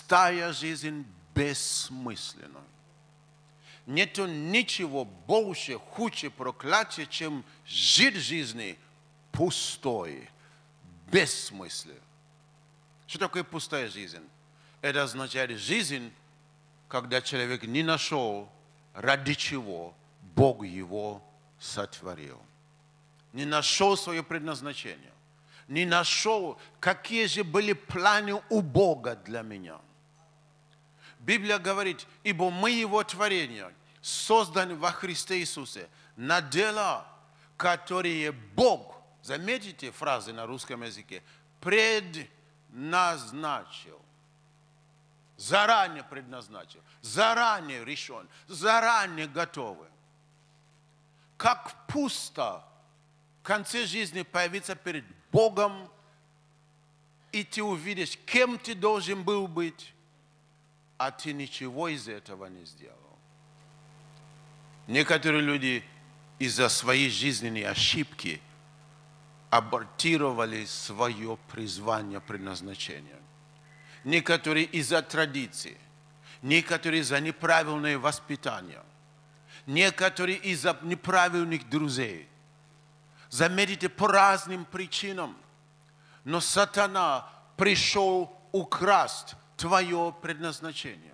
пустая жизнь бессмысленна. Нету ничего больше, хуже проклятия, чем жить жизни пустой, бессмысленно. Что такое пустая жизнь? Это означает жизнь, когда человек не нашел, ради чего Бог его сотворил. Не нашел свое предназначение. Не нашел, какие же были планы у Бога для меня. Библия говорит, ибо мы Его творение, созданы во Христе Иисусе, на дела, которые Бог, заметите фразы на русском языке, предназначил. Заранее предназначил, заранее решен, заранее готовы. Как пусто в конце жизни появиться перед Богом, и ты увидишь, кем ты должен был быть, а ты ничего из этого не сделал. Некоторые люди из-за своей жизненной ошибки абортировали свое призвание, предназначение. Некоторые из-за традиции, некоторые из-за неправильное воспитание, некоторые из-за неправильных друзей. Заметите, по разным причинам. Но сатана пришел украсть твое предназначение.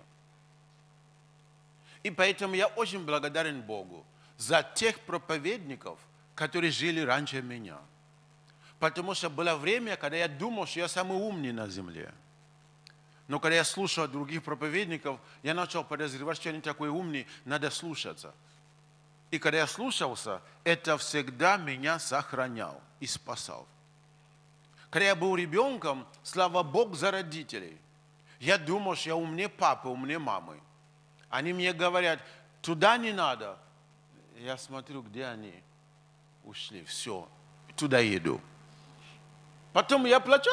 И поэтому я очень благодарен Богу за тех проповедников, которые жили раньше меня. Потому что было время, когда я думал, что я самый умный на земле. Но когда я слушал других проповедников, я начал подозревать, что они такой умный, надо слушаться. И когда я слушался, это всегда меня сохранял и спасал. Когда я был ребенком, слава Богу за родителей. Я думал, что я умнее папы, умнее мамы. Они мне говорят, туда не надо. Я смотрю, где они ушли. Все, туда еду. Потом я плачу.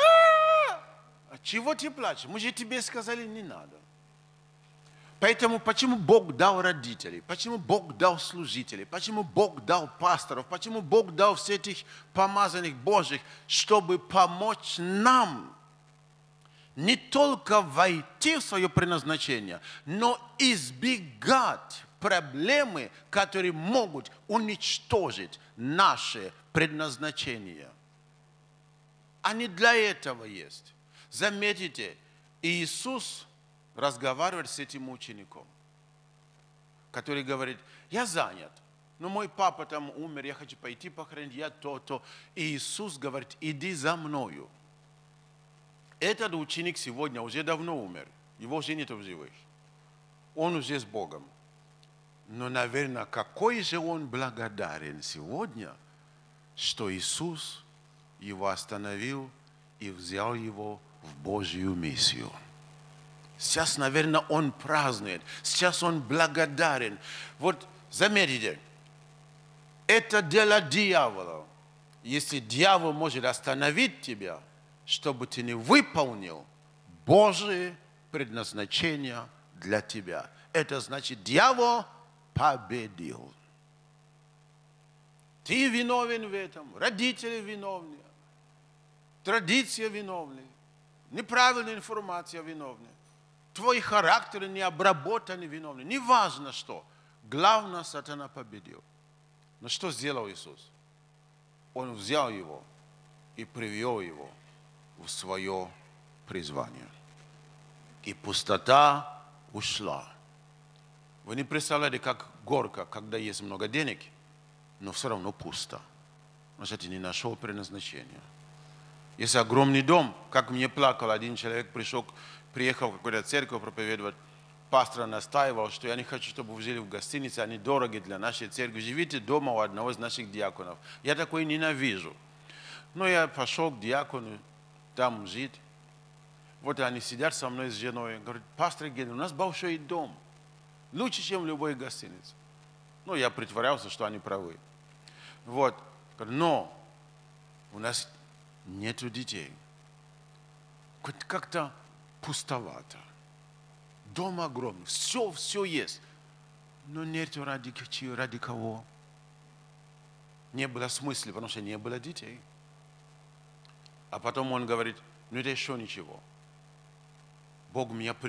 А чего ты плачешь? Мы же тебе сказали, не надо. Поэтому почему Бог дал родителей? Почему Бог дал служителей? Почему Бог дал пасторов? Почему Бог дал всех этих помазанных Божьих? Чтобы помочь нам не только войти в свое предназначение, но избегать проблемы, которые могут уничтожить наше предназначение. Они для этого есть. Заметите, Иисус разговаривает с этим учеником, который говорит, я занят, но мой папа там умер, я хочу пойти похоронить, я то-то. И Иисус говорит, иди за мною. Этот ученик сегодня уже давно умер, его уже нет в живых. Он уже с Богом. Но, наверное, какой же он благодарен сегодня, что Иисус его остановил и взял его в Божью миссию. Сейчас, наверное, он празднует. Сейчас он благодарен. Вот заметьте, это дело дьявола. Если дьявол может остановить тебя, чтобы ты не выполнил Божие предназначение для тебя, это значит, дьявол победил. Ты виновен в этом, родители виновны, традиция виновны, неправильная информация виновна. Твой характер не обработан, виновный. Не важно что. Главное, сатана победил. Но что сделал Иисус? Он взял его и привел его в свое призвание. И пустота ушла. Вы не представляете, как горько, когда есть много денег, но все равно пусто. Значит, ты не нашел предназначения. Есть огромный дом, как мне плакал один человек, приехал в какую-то церковь проповедовать, пастор настаивал, что я не хочу, чтобы вы жили в гостинице, они дороги для нашей церкви, живите дома у одного из наших диаконов. Я такой ненавижу. Но я пошел к диакону, там жить. Вот они сидят со мной с женой, говорят, пастор Генри, у нас большой дом, лучше, чем в любой гостинице. Ну, я притворялся, что они правы. Вот, но у нас нету детей. Как-то пустовато. Дом огромный, все есть. Но нету ради кого. Не было смысла, потому что не было детей. А потом он говорит, ну это еще ничего. Бог меня